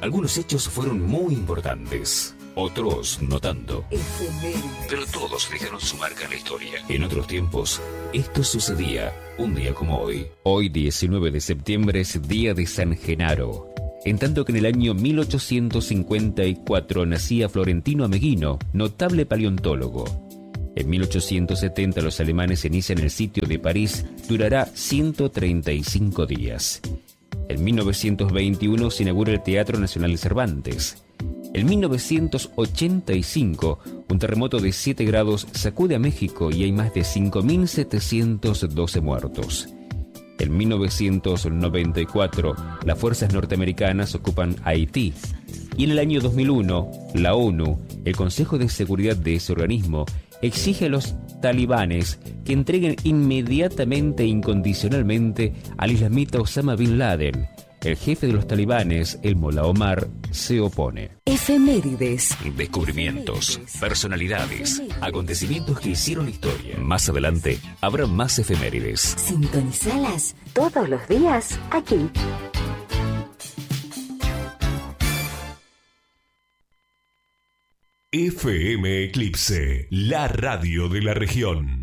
Algunos hechos fueron muy importantes, otros no tanto. Pero todos dejaron su marca en la historia. En otros tiempos, esto sucedía un día como hoy. Hoy, 19 de septiembre, es día de San Genaro. En tanto que en el año 1854 nacía Florentino Ameghino, notable paleontólogo. En 1870 los alemanes inician el sitio de París, durará 135 días. En 1921 se inaugura el Teatro Nacional de Cervantes. En 1985, un terremoto de 7 grados sacude a México y hay más de 5.712 muertos. En 1994, las fuerzas norteamericanas ocupan Haití. Y en el año 2001, la ONU, el Consejo de Seguridad de ese organismo, exige a los talibanes que entreguen inmediatamente e incondicionalmente al islamita Osama Bin Laden. El jefe de los talibanes, el Mullah Omar, se opone. Efemérides. Descubrimientos, personalidades, acontecimientos que hicieron historia. Más adelante, habrá más efemérides. Sintonizalas todos los días aquí. FM Eclipse, la radio de la región.